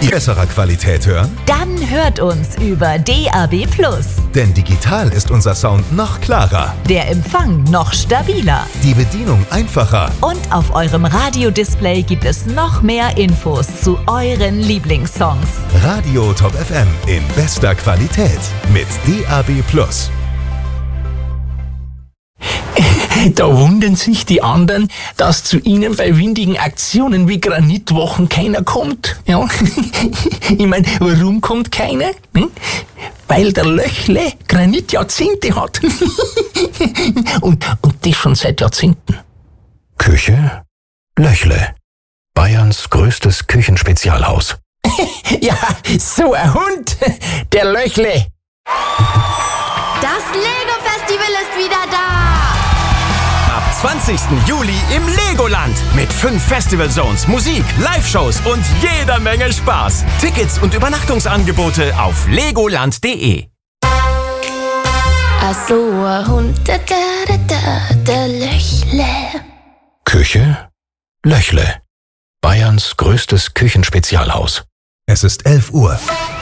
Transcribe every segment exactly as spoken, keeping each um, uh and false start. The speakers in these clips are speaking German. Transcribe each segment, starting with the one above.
besserer Qualität hören? Dann hört uns über D A B plus. Denn digital ist unser Sound noch klarer. Der Empfang noch stabiler. Die Bedienung einfacher. Und auf eurem Radiodisplay gibt es noch mehr Infos zu euren Lieblingssongs. Radio Top F M in bester Qualität mit D A B plus. Da wundern sich die anderen, dass zu ihnen bei windigen Aktionen wie Granitwochen keiner kommt. Ja. Ich meine, warum kommt keiner? Hm? Weil der Löchle Granitjahrzehnte hat. und, und das schon seit Jahrzehnten. Küche Löchle. Bayerns größtes Küchenspezialhaus. Ja, so ein Hund, der Löchle. Das Lego-Festival ist wieder da. Ab zwanzigsten Juli im Legoland mit fünf Festival Zones, Musik, Live-Shows und jeder Menge Spaß. Tickets und Übernachtungsangebote auf legoland punkt de. Ach so, ein Hund, da, da, da, der Löchle. Küche Löchle. Bayerns größtes Küchenspezialhaus. Es ist elf Uhr.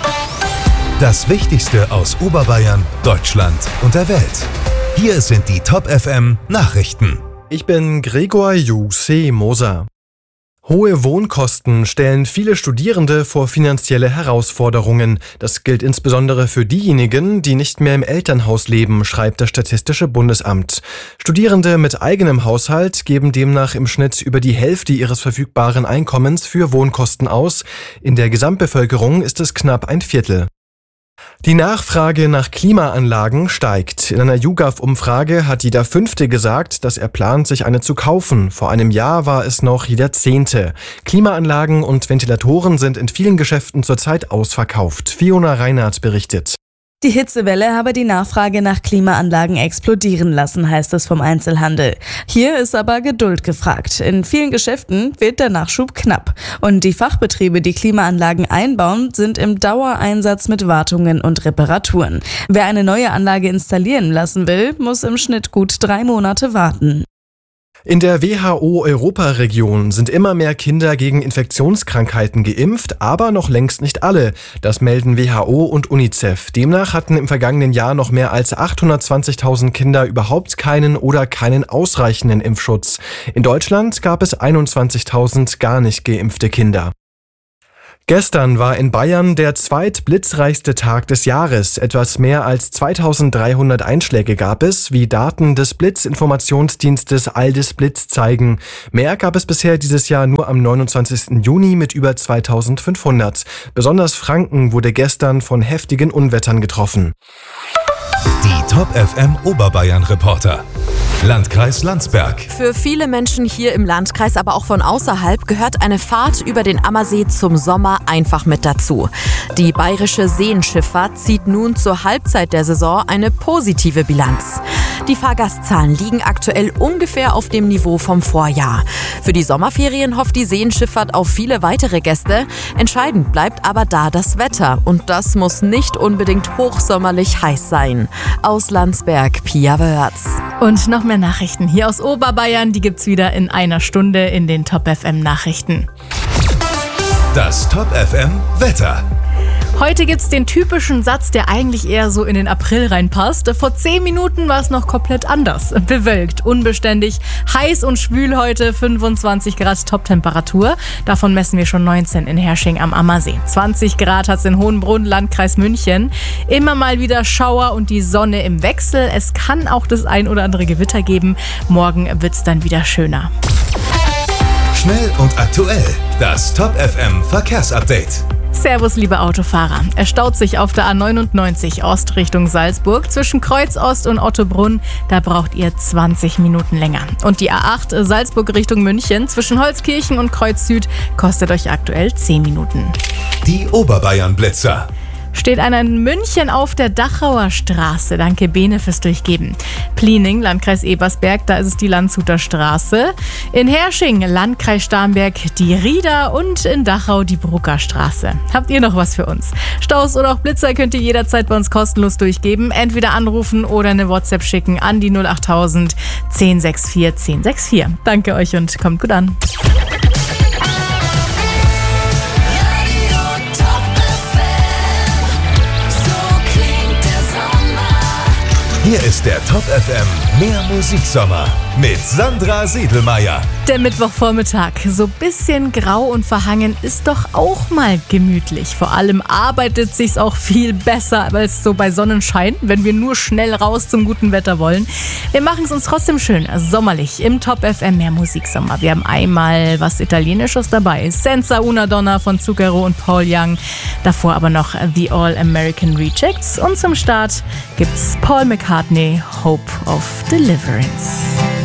Das Wichtigste aus Oberbayern, Deutschland und der Welt. Hier sind die Top F M Nachrichten. Ich bin Gregor Jussi Moser. Hohe Wohnkosten stellen viele Studierende vor finanzielle Herausforderungen. Das gilt insbesondere für diejenigen, die nicht mehr im Elternhaus leben, schreibt das Statistische Bundesamt. Studierende mit eigenem Haushalt geben demnach im Schnitt über die Hälfte ihres verfügbaren Einkommens für Wohnkosten aus. In der Gesamtbevölkerung ist es knapp ein Viertel. Die Nachfrage nach Klimaanlagen steigt. In einer YouGov-Umfrage hat jeder Fünfte gesagt, dass er plant, sich eine zu kaufen. Vor einem Jahr war es noch jeder Zehnte. Klimaanlagen und Ventilatoren sind in vielen Geschäften zurzeit ausverkauft. Fiona Reinhardt berichtet. Die Hitzewelle habe die Nachfrage nach Klimaanlagen explodieren lassen, heißt es vom Einzelhandel. Hier ist aber Geduld gefragt. In vielen Geschäften wird der Nachschub knapp. Und die Fachbetriebe, die Klimaanlagen einbauen, sind im Dauereinsatz mit Wartungen und Reparaturen. Wer eine neue Anlage installieren lassen will, muss im Schnitt gut drei Monate warten. In der W H O-Europaregion sind immer mehr Kinder gegen Infektionskrankheiten geimpft, aber noch längst nicht alle. Das melden W H O und UNICEF. Demnach hatten im vergangenen Jahr noch mehr als achthundertzwanzigtausend Kinder überhaupt keinen oder keinen ausreichenden Impfschutz. In Deutschland gab es einundzwanzigtausend gar nicht geimpfte Kinder. Gestern war in Bayern der zweitblitzreichste Tag des Jahres. Etwas mehr als zweitausenddreihundert Einschläge gab es, wie Daten des Blitzinformationsdienstes Aldis Blitz zeigen. Mehr gab es bisher dieses Jahr nur am neunundzwanzigsten Juni mit über zweitausendfünfhundert. Besonders Franken wurde gestern von heftigen Unwettern getroffen. Die Top F M Oberbayern Reporter. Landkreis Landsberg. Für viele Menschen hier im Landkreis, aber auch von außerhalb, gehört eine Fahrt über den Ammersee zum Sommer einfach mit dazu. Die bayerische Seenschifffahrt zieht nun zur Halbzeit der Saison eine positive Bilanz. Die Fahrgastzahlen liegen aktuell ungefähr auf dem Niveau vom Vorjahr. Für die Sommerferien hofft die Seenschifffahrt auf viele weitere Gäste. Entscheidend bleibt aber da das Wetter. Und das muss nicht unbedingt hochsommerlich heiß sein. Aus Landsberg, Pia Wörz. Und noch mehr Nachrichten hier aus Oberbayern, die gibt's wieder in einer Stunde in den Top F M Nachrichten. Das Top F M Wetter. Heute gibt's den typischen Satz, der eigentlich eher so in den April reinpasst. Vor zehn Minuten war es noch komplett anders. Bewölkt, unbeständig, heiß und schwül heute, fünfundzwanzig Grad Toptemperatur. Davon messen wir schon neunzehn in Hersching am Ammersee. zwanzig Grad hat's in Hohenbrunn, Landkreis München. Immer mal wieder Schauer und die Sonne im Wechsel. Es kann auch das ein oder andere Gewitter geben. Morgen wird's dann wieder schöner. Schnell und aktuell. Das Top F M Verkehrsupdate. Servus, liebe Autofahrer. Es staut sich auf der A neunundneunzig Ost Richtung Salzburg zwischen Kreuz Ost und Ottobrunn. Da braucht ihr zwanzig Minuten länger. Und die A acht Salzburg Richtung München zwischen Holzkirchen und Kreuz Süd kostet euch aktuell zehn Minuten. Die Oberbayern Blitzer. Steht einer in München auf der Dachauer Straße. Danke Bene fürs Durchgeben. Pliening, Landkreis Ebersberg, da ist es die Landshuter Straße. In Hersching, Landkreis Starnberg, die Rieder und in Dachau die Brucker Straße. Habt ihr noch was für uns? Staus oder auch Blitzer könnt ihr jederzeit bei uns kostenlos durchgeben. Entweder anrufen oder eine WhatsApp schicken an die null achttausend zehn sechs vier zehn sechs vier. Danke euch und kommt gut an. Radio Hier ist der Top F M Mehr Musiksommer mit Sandra Siedelmeier. Der Mittwochvormittag, so bisschen grau und verhangen, ist doch auch mal gemütlich. Vor allem arbeitet sich's auch viel besser als so bei Sonnenschein, wenn wir nur schnell raus zum guten Wetter wollen. Wir machen es uns trotzdem schön, sommerlich im Top F M Mehr Musiksommer. Wir haben einmal was Italienisches dabei, Senza una Donna von Zucchero und Paul Young. Davor aber noch The All American Rejects und zum Start gibt's Paul McCartney, Hope of Deliverance.